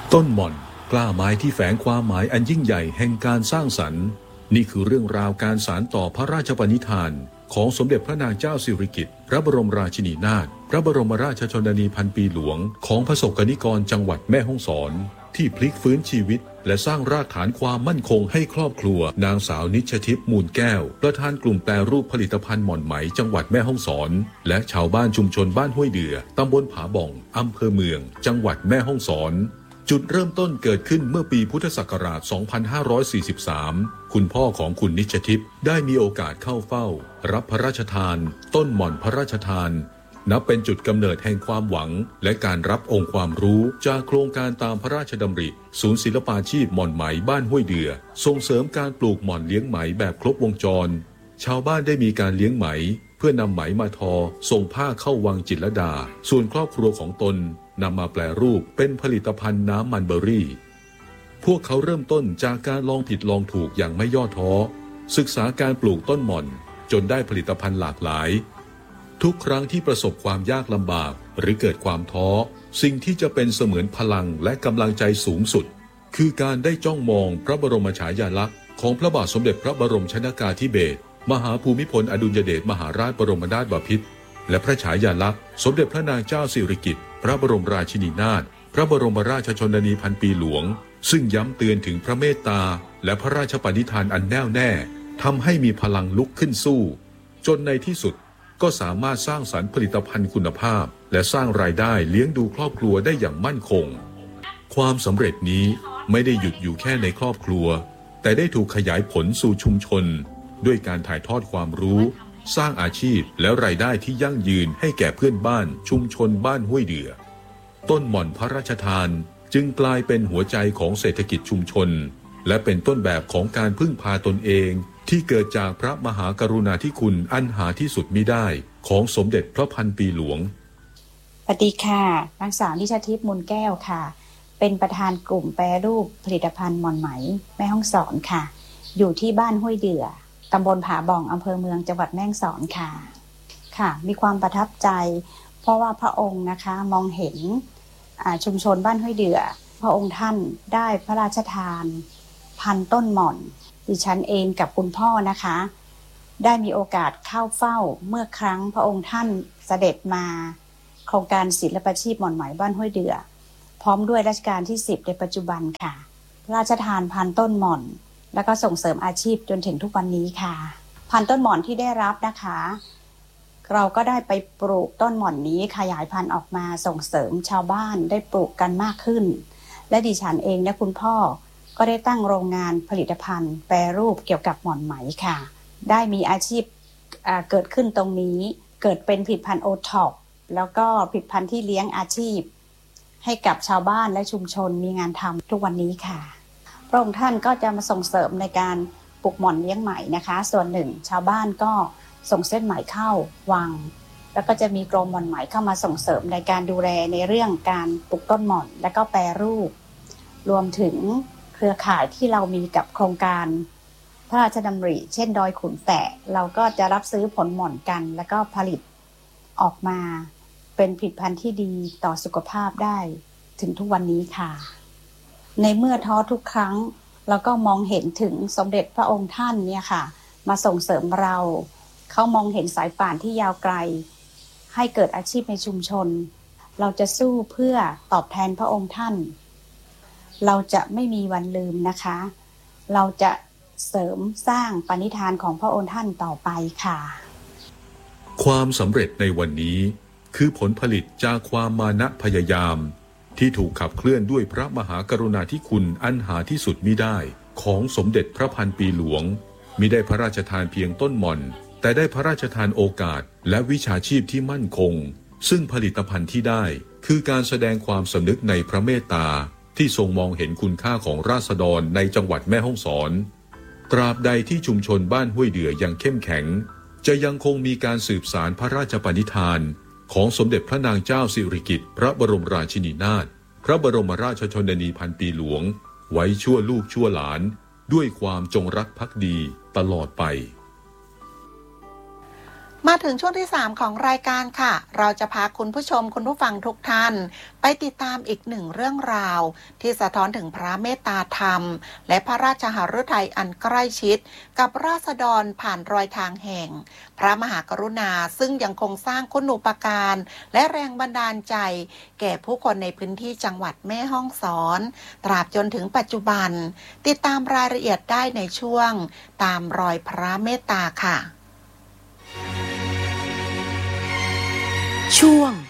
ต้นหม่อนกล้าไม้ที่แฝงความหมายอันยิ่งใหญ่แห่งการสร้างสรรค์นี่คือเรื่องราวการสานต่อพระราชปณิธานของสมเด็จพระนางเจ้าสิริกิติ์พระบรมราชินีนาถพระบรมราชชนนีพันปีหลวงของประสบกนิกรจังหวัดแม่ฮ่องสอนที่พลิกฟื้นชีวิตและสร้างรากฐานความมั่นคงให้ครอบครัวนางสาวนิชทิพย์มูลแก้วประธานกลุ่มแปรรูปผลิตภัณฑ์หม่อนไหมจังหวัดแม่ฮ่องสอนและชาวบ้านชุมชนบ้านห้วยเดือตำบลผาบ่องอำเภอเมืองจังหวัดแม่ฮ่องสอนจุดเริ่มต้นเกิดขึ้นเมื่อปีพุทธศักราช 2543 คุณพ่อของคุณนิชทิพย์ได้มีโอกาสเข้าเฝ้ารับพระราชทานต้นหม่อนพระราชทานนับเป็นจุดกำเนิดแห่งความหวังและการรับองค์ความรู้จากโครงการตามพระราชดำริศูนย์ศิลปาชีพหม่อนไหมบ้านห้วยเดือส่งเสริมการปลูกหม่อนเลี้ยงไหมแบบครบวงจรชาวบ้านได้มีการเลี้ยงไหมเพื่อนำไหมมาทอส่งผ้าเข้าวังจิตรลดาส่วนครอบครัวของตนนำมาแปรรูปเป็นผลิตภัณฑ์น้ำมันเบอร์รี่พวกเขาเริ่มต้นจากการลองผิดลองถูกอย่างไม่ย่อท้อศึกษาการปลูกต้นหม่อนจนได้ผลิตภัณฑ์หลากหลายทุกครั้งที่ประสบความยากลำบากหรือเกิดความท้อสิ่งที่จะเป็นเสมือนพลังและกำลังใจสูงสุดคือการได้จ้องมองพระบรมฉายาลักษณ์ของพระบาทสมเด็จพระบรมชนกาธิเบศรมหาภูมิพลอดุลยเดชมหาราชบรมนาถบพิตรและพระฉายาลักษณ์สมเด็จพระนางเจ้าสิริกิติ์พระบรมราชินีนาถพระบรมราชชนนีพันปีหลวงซึ่งย้ำเตือนถึงพระเมตตาและพระราชปณิธานอันแน่วแน่ทำให้มีพลังลุกขึ้นสู้จนในที่สุดก็สามารถสร้างสรรค์ผลิตภัณฑ์คุณภาพและสร้างรายได้เลี้ยงดูครอบครัวได้อย่างมั่นคงความสำเร็จนี้ไม่ได้หยุดอยู่แค่ในครอบครัวแต่ได้ถูกขยายผลสู่ชุมชนด้วยการถ่ายทอดความรู้สร้างอาชีพและรายได้ที่ยั่งยืนให้แก่เพื่อนบ้านชุมชนบ้านห้วยเดือต้นหม่อนพระราชทานจึงกลายเป็นหัวใจของเศรษฐกิจชุมชนและเป็นต้นแบบของการพึ่งพาตนเองที่เกิดจากพระมหากรุณาธิคุณอันหาที่สุดมิได้ของสมเด็จพระพันปีหลวงสวัสดีค่ะนางสาวนิชทิพย์มูลแก้วค่ะเป็นประธานกลุ่มแปรรูปผลิตภัณฑ์หม่อนไหมแม่ฮ่องสอนค่ะอยู่ที่บ้านห้วยเดือตำบลผาบ่องอำเภอเมืองจังหวัดแม่ฮ่องสอนค่ะค่ะมีความประทับใจเพราะว่าพระองค์นะคะมองเห็นชุมชนบ้านห้วยเดือพระองค์ท่านได้พระราชทานพันธุ์ต้นหม่อนดิฉันเองกับคุณพ่อนะคะได้มีโอกาสเข้าเฝ้าเมื่อครั้งพระองค์ท่านเสด็จมาโครงการศิลปาชีพหม่อนไหมบ้านห้วยเดือพร้อมด้วยรัชกาลที่10ในปัจจุบันค่ะพระราชทานพันธุ์ต้นหม่อนแล้วก็ส่งเสริมอาชีพจนถึงทุกวันนี้ค่ะพันธุ์ต้นหม่อนที่ได้รับนะคะเราก็ได้ไปปลูกต้นหม่อนนี้ขยายพันธุ์ออกมาส่งเสริมชาวบ้านได้ปลูกกันมากขึ้นและดิฉันเองและคุณพ่อก็ได้ตั้งโรงงานผลิตภัณฑ์แปรรูปเกี่ยวกับหม่อนไหมค่ะได้มีอาชีพเกิดขึ้นตรงนี้เกิดเป็นผลิตภัณฑ์โอท็อปแล้วก็ผลิตภัณฑ์ที่เลี้ยงอาชีพให้กับชาวบ้านและชุมชนมีงานทำทุกวันนี้ค่ะพระองค์ท่านก็จะมาส่งเสริมในการปลูกหม่อนเลี้ยงไหมนะคะส่วนหนึ่งชาวบ้านก็ส่งเส้นไหมเข้าวังแล้วก็จะมีกรมหม่อนไหมเข้ามาส่งเสริมในการดูแลในเรื่องการปลูกต้นหม่อนและก็แปรรูปรวมถึงเครือข่ายที่เรามีกับโครงการพระราชดำริเช่นดอยขุนแตะเราก็จะรับซื้อผลหม่อนกันแล้วก็ผลิตออกมาเป็นผลิตภัณฑ์ที่ดีต่อสุขภาพได้ถึงทุกวันนี้ค่ะในเมื่อท้อทุกครั้งเราก็มองเห็นถึงสมเด็จพระองค์ท่านเนี่ยค่ะมาส่งเสริมเราเขามองเห็นสายป่านที่ยาวไกลให้เกิดอาชีพในชุมชนเราจะสู้เพื่อตอบแทนพระองค์ท่านเราจะไม่มีวันลืมนะคะเราจะเสริมสร้างปณิธานของพระองค์ท่านต่อไปค่ะความสำเร็จในวันนี้คือผลผลิตจากความมานะพยายามที่ถูกขับเคลื่อนด้วยพระมหากรุณาธิคุณอันหาที่สุดมิได้ของสมเด็จพระพันปีหลวงมิได้พระราชทานเพียงต้นหม่อนแต่ได้พระราชทานโอกาสและวิชาชีพที่มั่นคงซึ่งผลิตภัณฑ์ที่ได้คือการแสดงความสำนึกในพระเมตตาที่ทรงมองเห็นคุณค่าของราษฎรในจังหวัดแม่ฮ่องสอนตราบใดที่ชุมชนบ้านห้วยเดือยังเข้มแข็งจะยังคงมีการสืบสานพระราชปณิธานของสมเด็จพระนางเจ้าสิริกิติ์พระบรมราชินีนาถพระบรมราชชนนีพันปีหลวงไว้ชั่วลูกชั่วหลานด้วยความจงรักภักดีตลอดไปมาถึงช่วงที่3ของรายการค่ะเราจะพาคุณผู้ชมคุณผู้ฟังทุกท่านไปติดตามอีกหนึ่งเรื่องราวที่สะท้อนถึงพระเมตตาธรรมและพระราชหฤทัยอันใกล้ชิดกับราษฎรผ่านรอยทางแห่งพระมหากรุณาซึ่งยังคงสร้างคุณูปการและแรงบันดาลใจแก่ผู้คนในพื้นที่จังหวัดแม่ฮ่องสอนตราบจนถึงปัจจุบันติดตามรายละเอียดได้ในช่วงตามรอยพระเมตตาค่ะช่วง